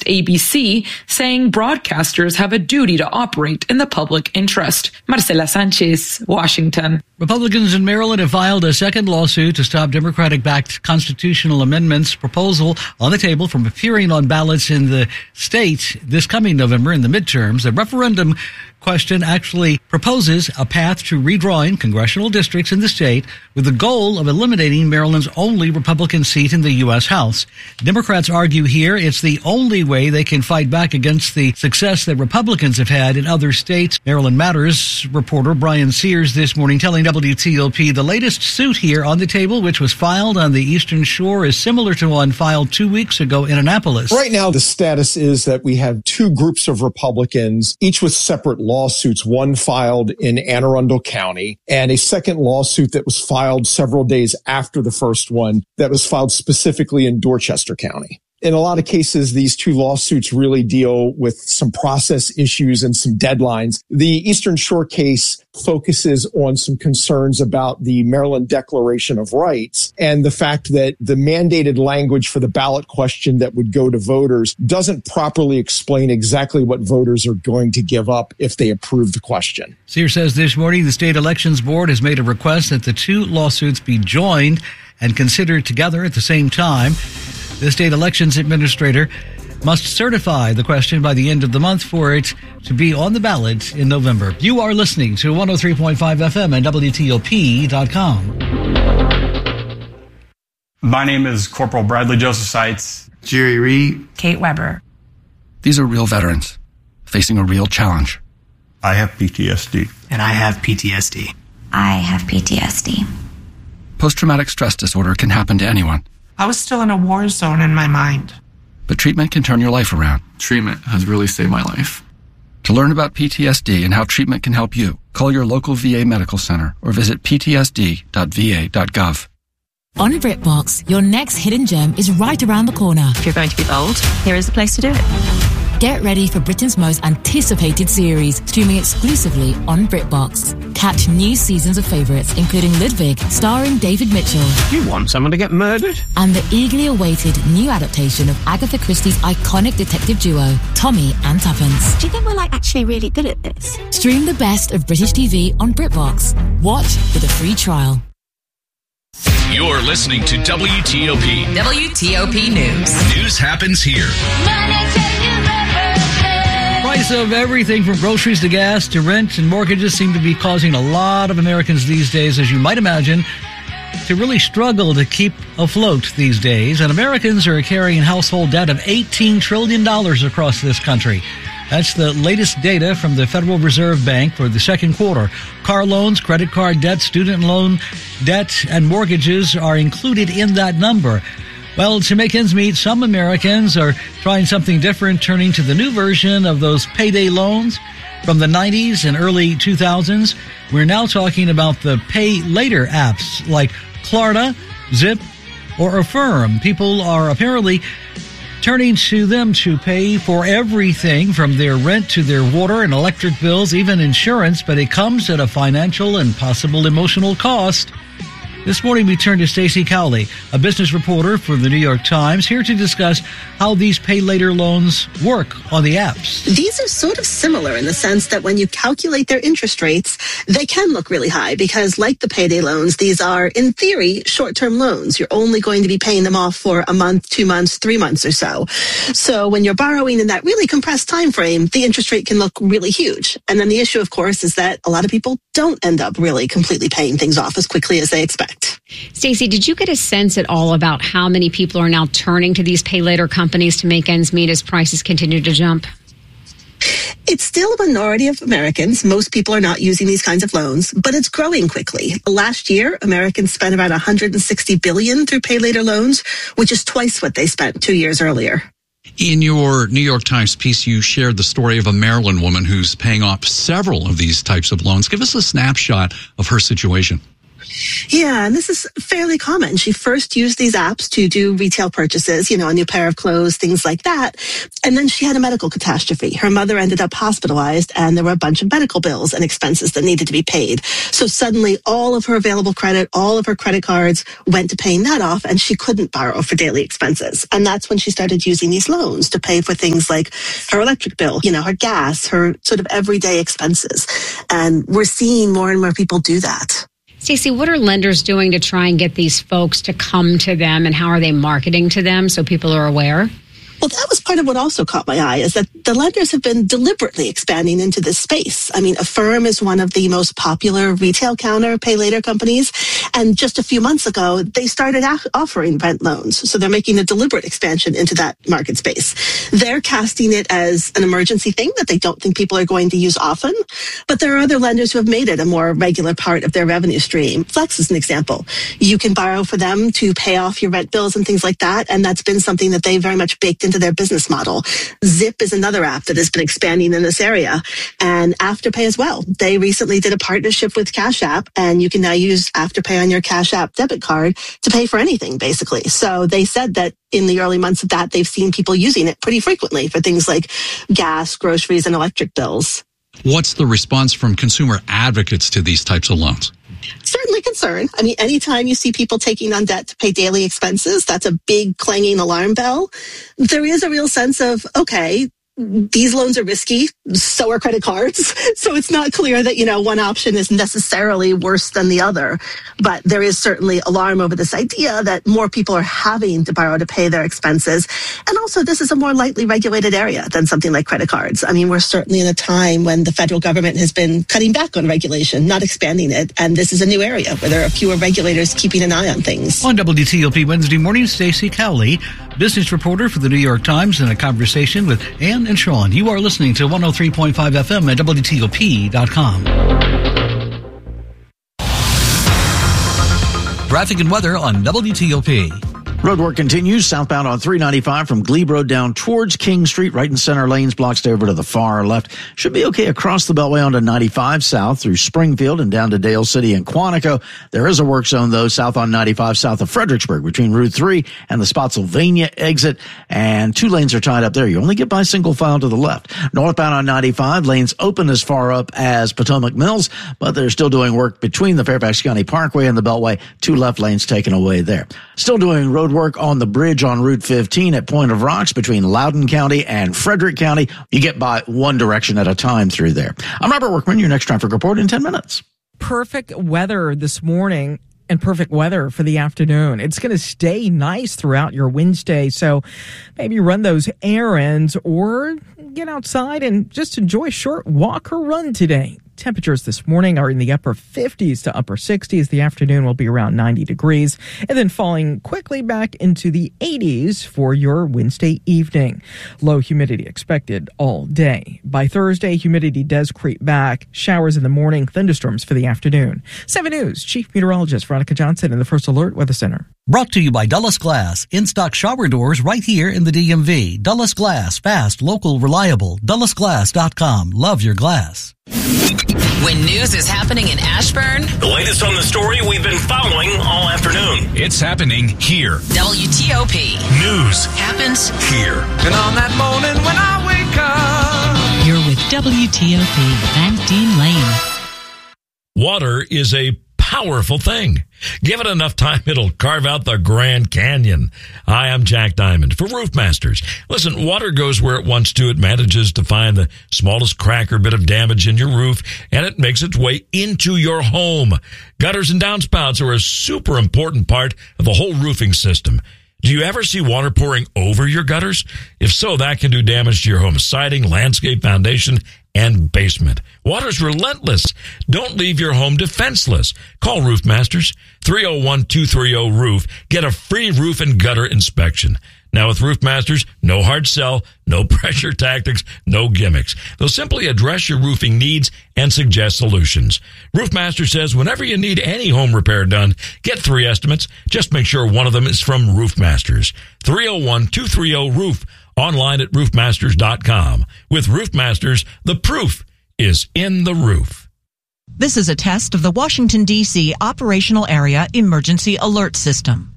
ABC, saying broadcasters have a duty to operate in the public interest. Marcela Sanchez, Washington. Republicans in Maryland have filed a second lawsuit to stop Democratic-backed constitutional amendments proposal on the table from appearing on ballots in the state this coming November in the midterms. The referendum question actually proposes a path to redrawing congressional districts in the state with the goal of eliminating Maryland's only Republican seat in the U.S. House. Democrats argue here it's the only way they can fight back against the success that Republicans have had in other states. Maryland Matters reporter Brian Sears this morning telling WTOP the latest suit here on the table, which was filed on the Eastern Shore, is similar to one filed 2 weeks ago in Annapolis. Right now, the status is that we have two groups of Republicans, each with separate lawsuits, one filed in Anne Arundel County and a second lawsuit that was filed several days after the first one that was filed specifically in Dorchester County. In a lot of cases, these two lawsuits really deal with some process issues and some deadlines. The Eastern Shore case focuses on some concerns about the Maryland Declaration of Rights and the fact that the mandated language for the ballot question that would go to voters doesn't properly explain exactly what voters are going to give up if they approve the question. Sears says this morning the State Elections Board has made a request that the two lawsuits be joined and considered together at the same time. The state elections administrator must certify the question by the end of the month for it to be on the ballot in November. You are listening to 103.5 FM and WTOP.com. My name is Corporal Bradley Joseph Seitz. Jerry Reed. Kate Weber. These are real veterans facing a real challenge. I have PTSD. And I have PTSD. I have PTSD. Post-traumatic stress disorder can happen to anyone. I was still in a war zone in my mind. But treatment can turn your life around. Treatment has really saved my life. To learn about PTSD and how treatment can help you, call your local VA medical center or visit ptsd.va.gov. On BritBox, your next hidden gem is right around the corner. If you're going to be bold, here is the place to do it. Get ready for Britain's most anticipated series, streaming exclusively on BritBox. Catch new seasons of favourites, including Ludwig, starring David Mitchell. You want someone to get murdered? And the eagerly awaited new adaptation of Agatha Christie's iconic detective duo, Tommy and Tuppence. Do you think we're actually really good at this? Stream the best of British TV on BritBox. Watch with a free trial. You're listening to WTOP. WTOP News. News happens here. Price of everything from groceries to gas to rent and mortgages seem to be causing a lot of Americans these days, as you might imagine, to really struggle to keep afloat these days. And Americans are carrying household debt of $18 trillion across this country. That's the latest data from the Federal Reserve Bank for the second quarter. Car loans, credit card debt, student loan debt, and mortgages are included in that number. Well, to make ends meet, some Americans are trying something different, turning to the new version of those payday loans from the 90s and early 2000s. We're now talking about the pay later apps like Klarna, Zip, or Affirm. People are apparently turning to them to pay for everything from their rent to their water and electric bills, even insurance, but it comes at a financial and possible emotional cost. This morning we turn to Stacey Cowley, a business reporter for the New York Times, here to discuss how these pay later loans work on the apps. These are sort of similar in the sense that when you calculate their interest rates, they can look really high because, like the payday loans, these are, in theory, short-term loans. You're only going to be paying them off for a month, 2 months, 3 months or so. So when you're borrowing in that really compressed time frame, the interest rate can look really huge. And then the issue, of course, is that a lot of people don't end up really completely paying things off as quickly as they expect. Stacey, did you get a sense at all about how many people are now turning to these pay later companies to make ends meet as prices continue to jump? It's still a minority of Americans. Most people are not using these kinds of loans, but it's growing quickly. Last year, Americans spent about $160 billion through pay later loans, which is twice what they spent 2 years earlier. In your New York Times piece, you shared the story of a Maryland woman who's paying off several of these types of loans. Give us a snapshot of her situation. Yeah, and this is fairly common. She first used these apps to do retail purchases, a new pair of clothes, things like that. And then she had a medical catastrophe. Her mother ended up hospitalized, and there were a bunch of medical bills and expenses that needed to be paid. So suddenly all of her available credit, all of her credit cards went to paying that off, and she couldn't borrow for daily expenses. And that's when she started using these loans to pay for things like her electric bill, her gas, her sort of everyday expenses. And we're seeing more and more people do that. Stacey, what are lenders doing to try and get these folks to come to them, and how are they marketing to them so people are aware? Well, that was part of what also caught my eye, is that the lenders have been deliberately expanding into this space. I mean, Affirm is one of the most popular retail counter pay later companies. And just a few months ago, they started offering rent loans. So they're making a deliberate expansion into that market space. They're casting it as an emergency thing that they don't think people are going to use often. But there are other lenders who have made it a more regular part of their revenue stream. Flex is an example. You can borrow for them to pay off your rent bills and things like that. And that's been something that they very much baked into their business model. Zip is another app that has been expanding in this area, and Afterpay as well. They recently did a partnership with Cash App, and you can now use Afterpay on your Cash App debit card to pay for anything, basically. So they said that in the early months of that, they've seen people using it pretty frequently for things like gas, groceries, and electric bills. What's the response from consumer advocates to these types of loans? Certainly concern. I mean, anytime you see people taking on debt to pay daily expenses, that's a big clanging alarm bell. There is a real sense of, okay, these loans are risky, so are credit cards. So it's not clear that, one option is necessarily worse than the other. But there is certainly alarm over this idea that more people are having to borrow to pay their expenses. And also, this is a more lightly regulated area than something like credit cards. I mean, we're certainly in a time when the federal government has been cutting back on regulation, not expanding it. And this is a new area where there are fewer regulators keeping an eye on things. On WTOP Wednesday morning, Stacey Cowley, business reporter for the New York Times, in a conversation with Ann and Sean. You are listening to 103.5 FM at WTOP.com. Traffic and weather on WTOP. Road work continues southbound on 395 from Glebe Road down towards King Street, right in center lanes, blocked over to the far left. Should be okay across the Beltway onto 95 south through Springfield and down to Dale City and Quantico. There is a work zone, though, south on 95 south of Fredericksburg between Route 3 and the Spotsylvania exit, and 2 lanes are tied up there. You only get by single file to the left. Northbound on 95, lanes open as far up as Potomac Mills, but they're still doing work between the Fairfax County Parkway and the Beltway. 2 left lanes taken away there. Still doing road work on the bridge on Route 15 at Point of Rocks between Loudoun County and Frederick County. You get by one direction at a time through there. I'm Robert Workman, your next traffic report in 10 minutes. Perfect weather this morning and perfect weather for the afternoon. It's going to stay nice throughout your Wednesday, so maybe run those errands or get outside and just enjoy a short walk or run today. Temperatures this morning are in the upper 50s to upper 60s. The afternoon will be around 90 degrees, and then falling quickly back into the 80s for your Wednesday evening. Low humidity expected all day. By Thursday, humidity does creep back. Showers in the morning, thunderstorms for the afternoon. 7 News Chief Meteorologist Veronica Johnson in the First Alert Weather Center. Brought to you by Dulles Glass. In-stock shower doors right here in the DMV. Dulles Glass. Fast, local, reliable. DullesGlass.com. Love your glass. When news is happening in Ashburn, the latest on the story we've been following all afternoon. It's happening here. WTOP. News happens here. And on that morning when I wake up, you're with WTOP and Dean Lane. Water is a powerful thing. Give it enough time, it'll carve out the Grand Canyon. Hi, I'm Jack Diamond for Roof Masters. Listen, water goes where it wants to. It manages to find the smallest crack or bit of damage in your roof, and it makes its way into your home. Gutters and downspouts are a super important part of the whole roofing system. Do you ever see water pouring over your gutters? If so, that can do damage to your home siding, landscape, foundation, and basement. Water's relentless. Don't leave your home defenseless. Call Roof Masters, 301-230-ROOF. Get a free roof and gutter inspection. Now with Roof Masters, no hard sell, no pressure tactics, no gimmicks. They'll simply address your roofing needs and suggest solutions. Roof Masters says whenever you need any home repair done, get 3 estimates. Just make sure one of them is from Roof Masters. 301-230-ROOF. Online at roofmasters.com. With Roof Masters, the proof is in the roof. This is a test of the Washington, D.C. Operational Area Emergency Alert System.